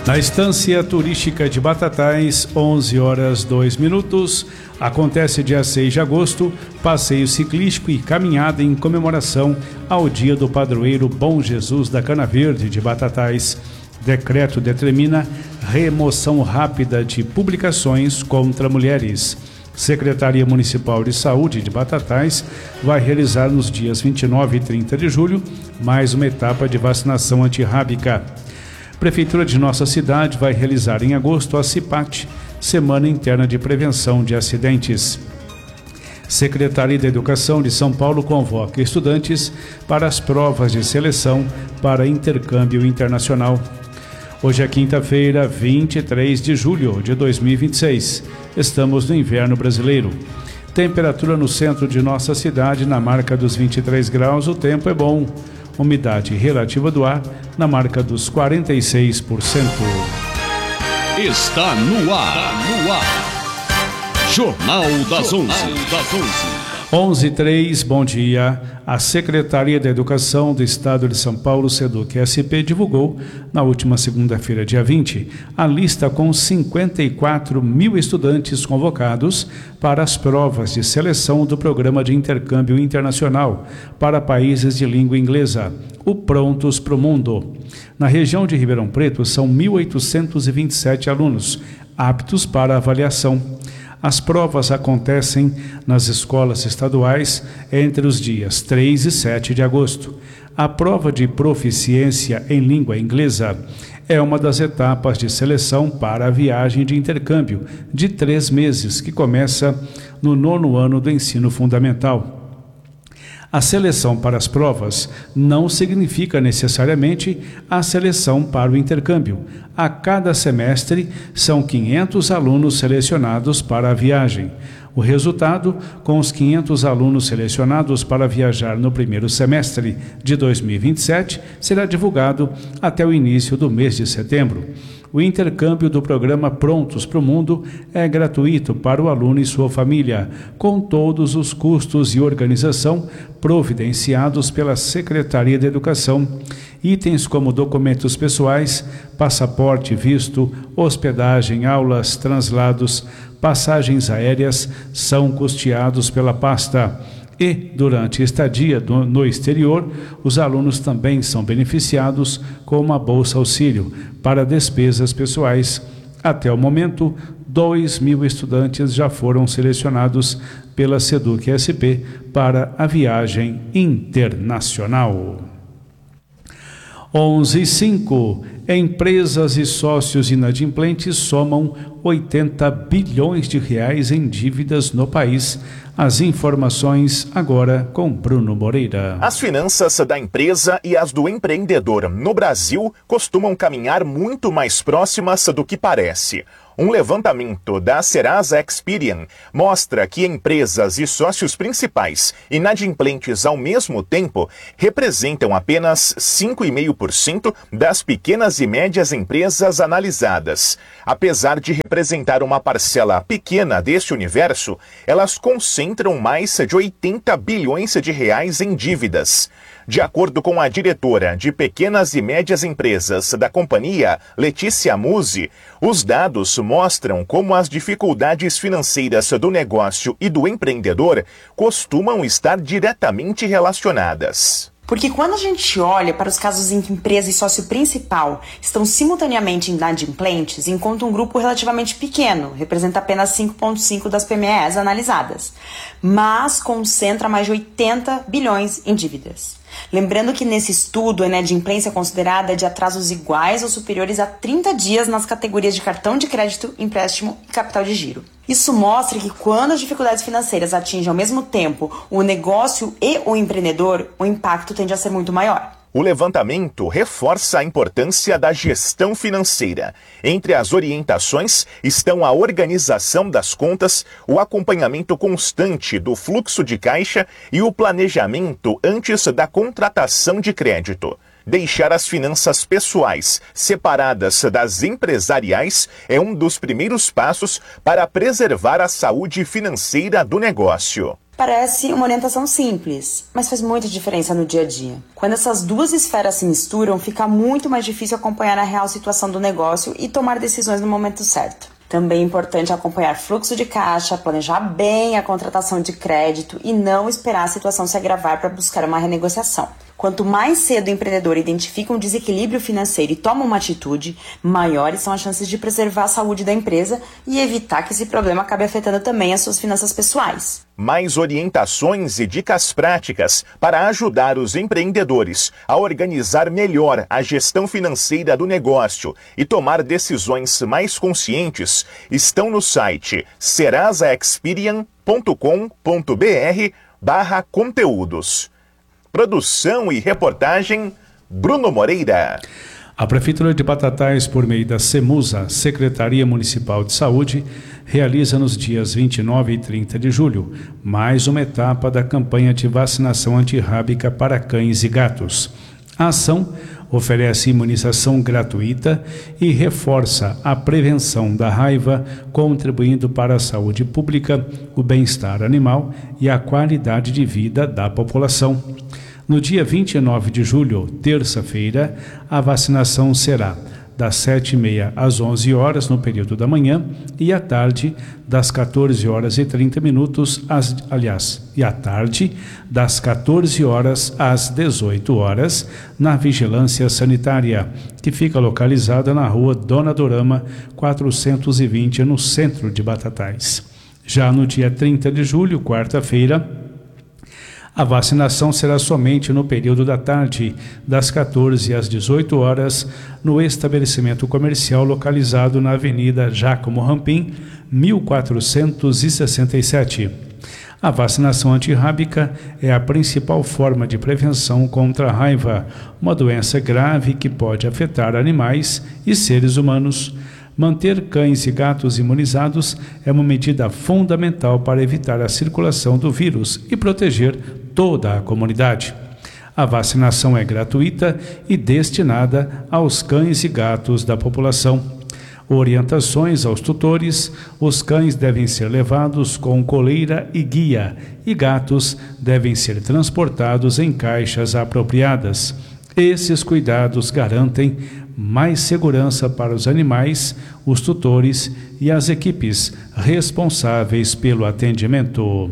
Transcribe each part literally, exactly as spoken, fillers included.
Na estância turística de Batatais, onze horas dois minutos, acontece dia seis de agosto, passeio ciclístico e caminhada em comemoração ao dia do padroeiro Bom Jesus da Cana Verde de Batatais. Decreto determina remoção rápida de publicações contra mulheres. Secretaria Municipal de Saúde de Batatais vai realizar nos dias vinte e nove e trinta de julho mais uma etapa de vacinação antirrábica. Prefeitura de nossa cidade vai realizar em agosto a CIPAT, Semana Interna de Prevenção de Acidentes. Secretaria da Educação de São Paulo convoca estudantes para as provas de seleção para intercâmbio internacional. Hoje é quinta-feira, vinte e três de julho de dois mil e vinte e seis. Estamos no inverno brasileiro. Temperatura no centro de nossa cidade na marca dos vinte e três graus, o tempo é bom. Umidade relativa do ar na marca dos quarenta e seis por cento. Está no ar, no ar. Jornal das onze. onze e três, bom dia. A Secretaria da Educação do Estado de São Paulo, SEDUC S P, divulgou, na última segunda-feira, dia vinte, a lista com cinquenta e quatro mil estudantes convocados para as provas de seleção do Programa de Intercâmbio Internacional para países de língua inglesa, o Prontos pro Mundo. Na região de Ribeirão Preto, são mil oitocentos e vinte e sete alunos aptos para avaliação. As provas acontecem nas escolas estaduais entre os dias três e sete de agosto. A prova de proficiência em língua inglesa é uma das etapas de seleção para a viagem de intercâmbio de três meses, que começa no nono ano do ensino fundamental. A seleção para as provas não significa necessariamente a seleção para o intercâmbio. A cada semestre, são quinhentos alunos selecionados para a viagem. O resultado, com os quinhentos alunos selecionados para viajar no primeiro semestre de dois mil e vinte e sete, será divulgado até o início do mês de setembro. O intercâmbio do programa Prontos para o Mundo é gratuito para o aluno e sua família, com todos os custos e organização providenciados pela Secretaria da Educação. Itens como documentos pessoais, passaporte, visto, hospedagem, aulas, translados, passagens aéreas são custeados pela pasta. E, durante a estadia do, no exterior, os alunos também são beneficiados com uma bolsa auxílio para despesas pessoais. Até o momento, dois mil estudantes já foram selecionados pela SEDUC S P para a viagem internacional. onze e cinco. Empresas e sócios inadimplentes somam oitenta bilhões de reais em dívidas no país. As informações agora com Bruno Moreira. As finanças da empresa e as do empreendedor no Brasil costumam caminhar muito mais próximas do que parece. Um levantamento da Serasa Experian mostra que empresas e sócios principais inadimplentes ao mesmo tempo representam apenas cinco vírgula cinco por cento das pequenas e médias empresas analisadas. Apesar de representar uma parcela pequena deste universo, elas concentram mais de oitenta bilhões de reais em dívidas. De acordo com a diretora de Pequenas e Médias Empresas da companhia, Letícia Musi, os dados mostram como as dificuldades financeiras do negócio e do empreendedor costumam estar diretamente relacionadas. Porque quando a gente olha para os casos em que empresa e sócio principal estão simultaneamente inadimplentes, encontra um grupo relativamente pequeno, representa apenas cinco vírgula cinco por cento das P M Es analisadas, mas concentra mais de oitenta bilhões em dívidas. Lembrando que nesse estudo a inadimplência é considerada de atrasos iguais ou superiores a trinta dias nas categorias de cartão de crédito, empréstimo e capital de giro. Isso mostra que quando as dificuldades financeiras atingem ao mesmo tempo o negócio e o empreendedor, o impacto tende a ser muito maior. O levantamento reforça a importância da gestão financeira. Entre as orientações estão a organização das contas, o acompanhamento constante do fluxo de caixa e o planejamento antes da contratação de crédito. Deixar as finanças pessoais separadas das empresariais é um dos primeiros passos para preservar a saúde financeira do negócio. Parece uma orientação simples, mas faz muita diferença no dia a dia. Quando essas duas esferas se misturam, fica muito mais difícil acompanhar a real situação do negócio e tomar decisões no momento certo. Também é importante acompanhar fluxo de caixa, planejar bem a contratação de crédito e não esperar a situação se agravar para buscar uma renegociação. Quanto mais cedo o empreendedor identifica um desequilíbrio financeiro e toma uma atitude, maiores são as chances de preservar a saúde da empresa e evitar que esse problema acabe afetando também as suas finanças pessoais. Mais orientações e dicas práticas para ajudar os empreendedores a organizar melhor a gestão financeira do negócio e tomar decisões mais conscientes estão no site serasa experian ponto com ponto br barra conteúdos. Produção e reportagem, Bruno Moreira. A Prefeitura de Batatais, por meio da SEMUSA, Secretaria Municipal de Saúde, realiza nos dias vinte e nove e trinta de julho mais uma etapa da campanha de vacinação antirrábica para cães e gatos. A ação oferece imunização gratuita e reforça a prevenção da raiva, contribuindo para a saúde pública, o bem-estar animal e a qualidade de vida da população. No dia vinte e nove de julho, terça-feira, a vacinação será das sete e meia às onze horas no período da manhã e à tarde das quatorze horas e trinta minutos, às, aliás, e à tarde das quatorze horas às dezoito horas na Vigilância Sanitária, que fica localizada na rua Dona Dorama quatrocentos e vinte, no centro de Batatais. Já no dia trinta de julho, quarta-feira, a vacinação será somente no período da tarde, das quatorze às dezoito horas, no estabelecimento comercial localizado na Avenida Giacomo Rampin, mil quatrocentos e sessenta e sete. A vacinação antirrábica é a principal forma de prevenção contra a raiva, uma doença grave que pode afetar animais e seres humanos. Manter cães e gatos imunizados é uma medida fundamental para evitar a circulação do vírus e proteger toda a comunidade. A vacinação é gratuita e destinada aos cães e gatos da população. Orientações aos tutores: os cães devem ser levados com coleira e guia, e gatos devem ser transportados em caixas apropriadas. Esses cuidados garantem mais segurança para os animais, os tutores e as equipes responsáveis pelo atendimento.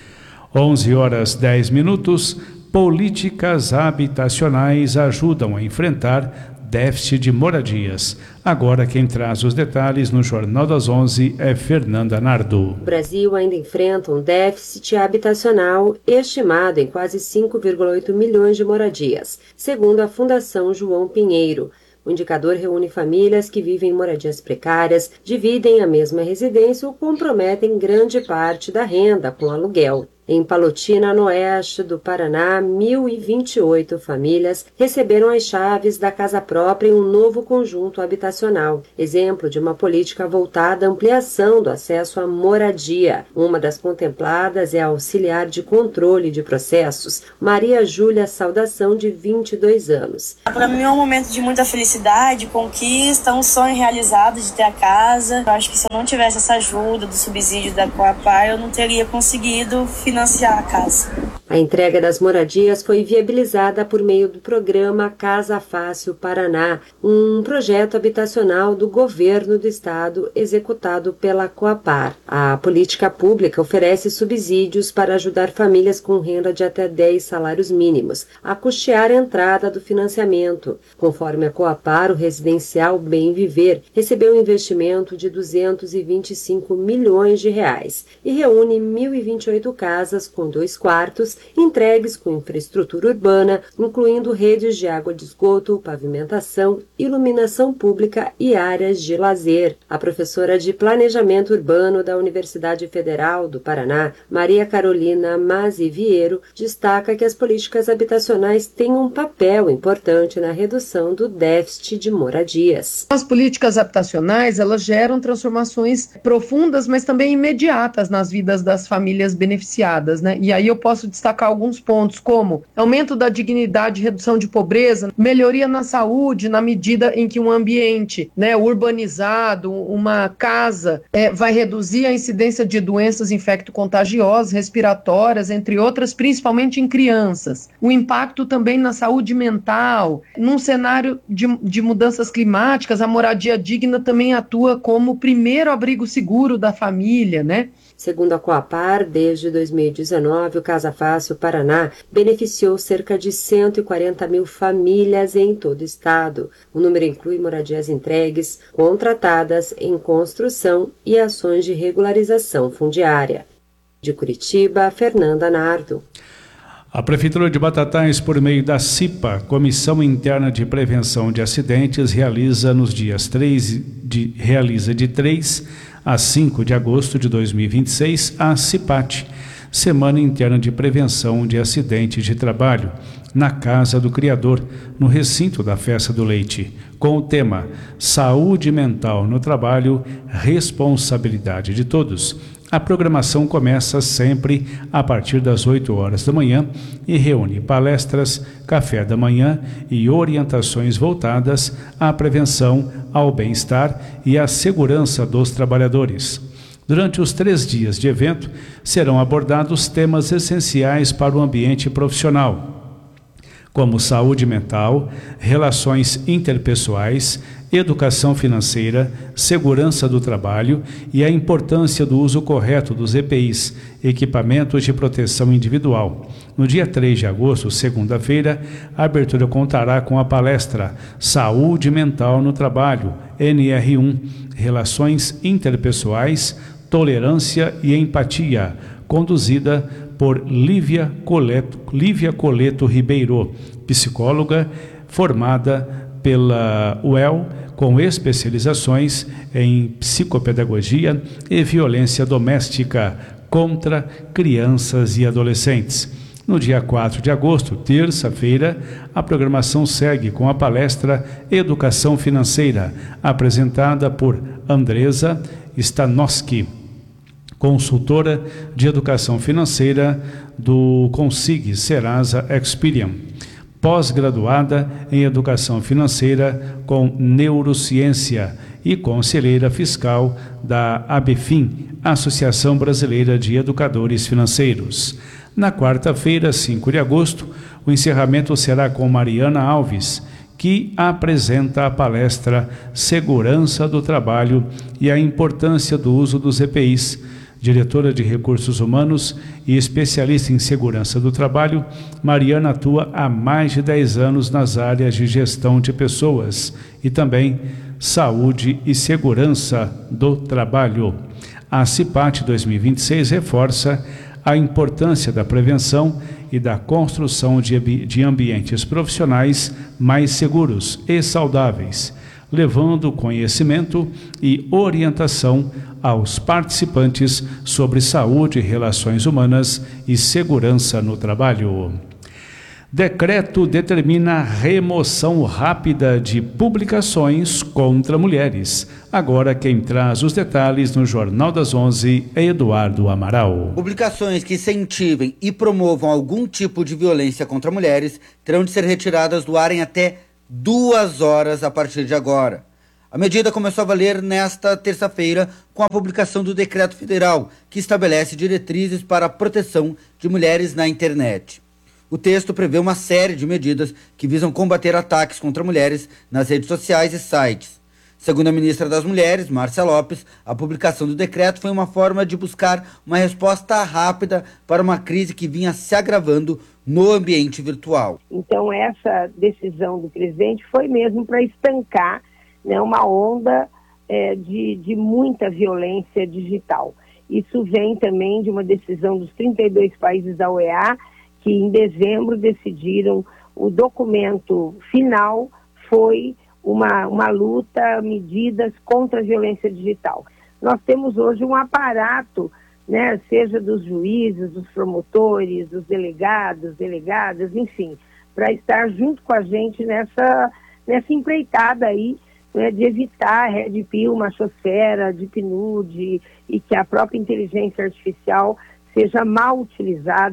onze horas dez minutos. Políticas habitacionais ajudam a enfrentar déficit de moradias. Agora quem traz os detalhes no Jornal das onze é Fernanda Nardo. O Brasil ainda enfrenta um déficit habitacional estimado em quase cinco vírgula oito milhões de moradias, segundo a Fundação João Pinheiro. O indicador reúne famílias que vivem em moradias precárias, dividem a mesma residência ou comprometem grande parte da renda com aluguel. Em Palotina, no oeste do Paraná, mil e vinte e oito famílias receberam as chaves da casa própria em um novo conjunto habitacional, exemplo de uma política voltada à ampliação do acesso à moradia. Uma das contempladas é a auxiliar de controle de processos, Maria Júlia Saudação, de vinte e dois anos. Para mim é um momento de muita felicidade, conquista, um sonho realizado de ter a casa. Eu acho que se eu não tivesse essa ajuda do subsídio da Coapar, eu não teria conseguido financiar a casa. A entrega das moradias foi viabilizada por meio do programa Casa Fácil Paraná, um projeto habitacional do governo do estado executado pela Coapar. A política pública oferece subsídios para ajudar famílias com renda de até dez salários mínimos a custear a entrada do financiamento. Conforme a Coapar, o residencial Bem Viver recebeu um investimento de duzentos e vinte e cinco milhões de reais e reúne mil e vinte e oito casas com dois quartos entregues com infraestrutura urbana, incluindo redes de água de esgoto, pavimentação, iluminação pública e áreas de lazer. A professora de Planejamento Urbano da Universidade Federal do Paraná, Maria Carolina Mazzi Vieiro, destaca que as políticas habitacionais têm um papel importante na redução do déficit de moradias. As políticas habitacionais, elas geram transformações profundas, mas também imediatas nas vidas das famílias beneficiadas, né? E aí eu posso destacar destacar alguns pontos, como aumento da dignidade e redução de pobreza, melhoria na saúde, na medida em que um ambiente, né, urbanizado, uma casa, é, vai reduzir a incidência de doenças infecto-contagiosas, respiratórias, entre outras, principalmente em crianças. O impacto também na saúde mental. Num cenário de, de mudanças climáticas, a moradia digna também atua como o primeiro abrigo seguro da família, né? Segundo a Coapar, desde dois mil e dezenove, o Casa Fácil Paraná beneficiou cerca de cento e quarenta mil famílias em todo o estado. O número inclui moradias entregues, contratadas em construção e ações de regularização fundiária. De Curitiba, Fernanda Nardo. A Prefeitura de Batatais, por meio da CIPA, Comissão Interna de Prevenção de Acidentes, realiza nos dias três de, realiza de três a cinco de agosto de dois mil e vinte e seis a CIPAT, Semana Interna de Prevenção de Acidentes de Trabalho, na Casa do Criador, no recinto da Festa do Leite, com o tema Saúde Mental no Trabalho, Responsabilidade de Todos. A programação começa sempre a partir das oito horas da manhã e reúne palestras, café da manhã e orientações voltadas à prevenção, ao bem-estar e à segurança dos trabalhadores. Durante os três dias de evento, serão abordados temas essenciais para o ambiente profissional, como saúde mental, relações interpessoais, educação financeira, segurança do trabalho e a importância do uso correto dos E P Is, equipamentos de proteção individual. No dia três de agosto, segunda-feira, a abertura contará com a palestra Saúde Mental no Trabalho, N R um, Relações Interpessoais, Tolerância e Empatia, conduzida por Lívia Coleto, Lívia Coleto Ribeiro, psicóloga formada pela U E L, com especializações em psicopedagogia e violência doméstica contra crianças e adolescentes. No dia quatro de agosto, terça-feira, a programação segue com a palestra Educação Financeira, apresentada por Andresa Stanoski, consultora de educação financeira do Consig Serasa Experian, pós-graduada em Educação Financeira com Neurociência e conselheira fiscal da ABFIN, Associação Brasileira de Educadores Financeiros. Na quarta-feira, cinco de agosto, o encerramento será com Mariana Alves, que apresenta a palestra Segurança do Trabalho e a Importância do Uso dos E P Is. Diretora de Recursos Humanos e especialista em segurança do trabalho, Mariana atua há mais de dez anos nas áreas de gestão de pessoas e também saúde e segurança do trabalho. A CIPAT dois mil e vinte e seis reforça a importância da prevenção e da construção de, de ambientes profissionais mais seguros e saudáveis, levando conhecimento e orientação aos participantes sobre saúde, relações humanas e segurança no trabalho. Decreto determina a remoção rápida de publicações contra mulheres. Agora quem traz os detalhes no Jornal das onze é Eduardo Amaral. Publicações que incentivem e promovam algum tipo de violência contra mulheres terão de ser retiradas do ar em até duas horas a partir de agora. A medida começou a valer nesta terça-feira com a publicação do Decreto Federal, que estabelece diretrizes para a proteção de mulheres na internet. O texto prevê uma série de medidas que visam combater ataques contra mulheres nas redes sociais e sites. Segundo a ministra das Mulheres, Márcia Lopes, a publicação do decreto foi uma forma de buscar uma resposta rápida para uma crise que vinha se agravando no ambiente virtual. Então, essa decisão do presidente foi mesmo para estancar, né, uma onda é, de, de muita violência digital. Isso vem também de uma decisão dos trinta e dois países da O E A, que em dezembro decidiram, o documento final foi uma, uma luta, medidas contra a violência digital. Nós temos hoje um aparato, né, seja dos juízes, dos promotores, dos delegados, delegadas, enfim, para estar junto com a gente nessa, nessa empreitada aí, né, de evitar a Red Pill, Machosfera, Deep Nude, e que a própria inteligência artificial seja mal utilizada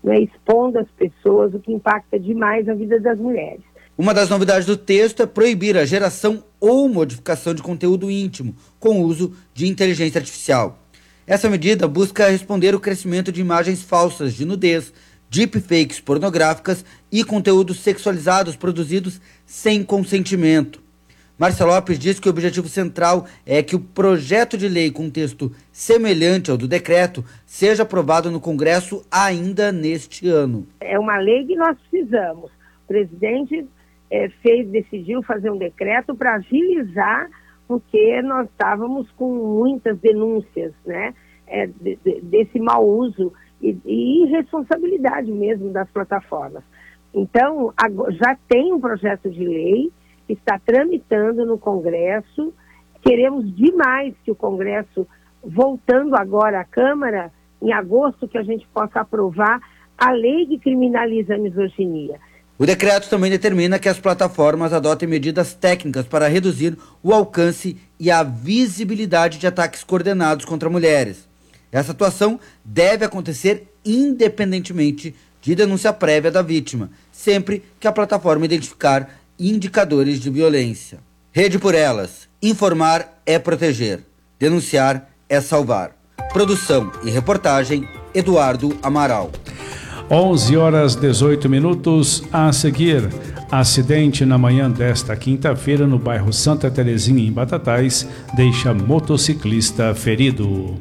né, expondo às pessoas, o que impacta demais a vida das mulheres. Uma das novidades do texto é proibir a geração ou modificação de conteúdo íntimo com o uso de inteligência artificial. Essa medida busca responder ao crescimento de imagens falsas de nudez, deepfakes pornográficas e conteúdos sexualizados produzidos sem consentimento. Márcia Lopes diz que o objetivo central é que o projeto de lei com texto semelhante ao do decreto seja aprovado no Congresso ainda neste ano. É uma lei que nós precisamos. O presidente é, fez, decidiu fazer um decreto para agilizar, porque nós estávamos com muitas denúncias, né, é, de, de, desse mau uso e, e irresponsabilidade mesmo das plataformas. Então, já tem um projeto de lei que está tramitando no Congresso. Queremos demais que o Congresso, voltando agora à Câmara, em agosto, que a gente possa aprovar a lei que criminaliza a misoginia. O decreto também determina que as plataformas adotem medidas técnicas para reduzir o alcance e a visibilidade de ataques coordenados contra mulheres. Essa atuação deve acontecer independentemente de denúncia prévia da vítima, sempre que a plataforma identificar indicadores de violência. Rede por Elas. Informar é proteger. Denunciar é salvar. Produção e reportagem, Eduardo Amaral. onze horas dezoito minutos. A seguir, acidente na manhã desta quinta-feira no bairro Santa Terezinha, em Batatais, deixa motociclista ferido.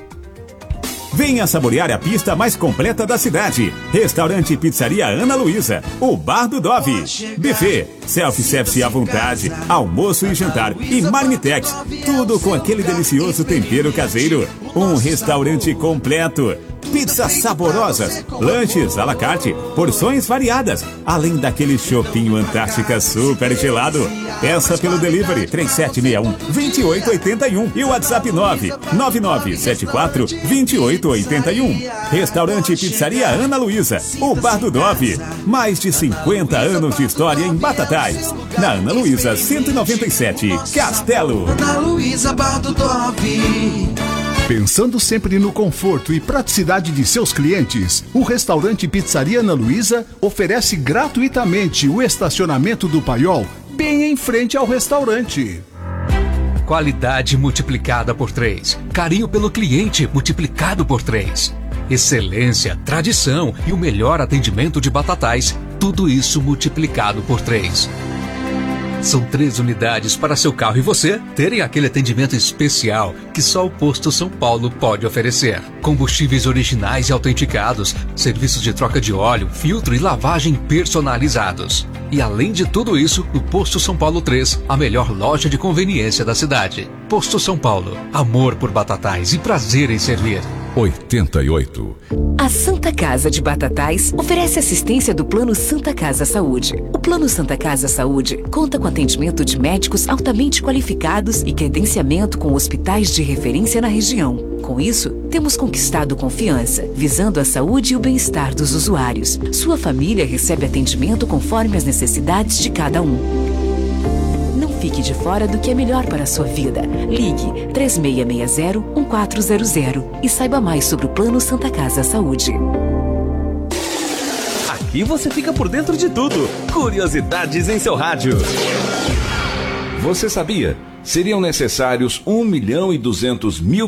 Venha saborear a pista mais completa da cidade. Restaurante e Pizzaria Ana Luísa, o Bar do Dove. Buffet, self-service à vontade, almoço e jantar e marmitex. Tudo com aquele delicioso tempero caseiro. Um restaurante completo. Pizzas saborosas, lanches à la carte, porções variadas, além daquele chopinho Antártica super gelado. Peça pelo delivery três sete seis um, dois oito oito um e o WhatsApp nove nove nove sete quatro, dois oito oito um. Restaurante e Pizzaria Ana Luísa, o Bar do Dove. Mais de cinquenta anos de história em Batatais. Na Ana Luísa cento e noventa e sete, Castelo. Ana Luísa, Bar do Dove. Pensando sempre no conforto e praticidade de seus clientes, o restaurante Pizzaria Ana Luísa oferece gratuitamente o estacionamento do Paiol bem em frente ao restaurante. Qualidade multiplicada por três. Carinho pelo cliente multiplicado por três. Excelência, tradição e o melhor atendimento de Batatais. Tudo isso multiplicado por três. São três unidades para seu carro e você terem aquele atendimento especial que só o Posto São Paulo pode oferecer. Combustíveis originais e autenticados, serviços de troca de óleo, filtro e lavagem personalizados. E além de tudo isso, o Posto São Paulo três, a melhor loja de conveniência da cidade. Posto São Paulo, amor por Batatais e prazer em servir. oitenta e oito. A Santa Casa de Batatais oferece assistência do Plano Santa Casa Saúde. O Plano Santa Casa Saúde conta com atendimento de médicos altamente qualificados e credenciamento com hospitais de referência na região. Com isso, temos conquistado confiança, visando a saúde e o bem-estar dos usuários. Sua família recebe atendimento conforme as necessidades de cada um. Não fique de fora do que é melhor para a sua vida. Ligue três seis seis zero, um quatro zero zero e saiba mais sobre o Plano Santa Casa Saúde. Aqui você fica por dentro de tudo. Curiosidades em seu rádio. Você sabia? Seriam necessários um milhão e duzentos mil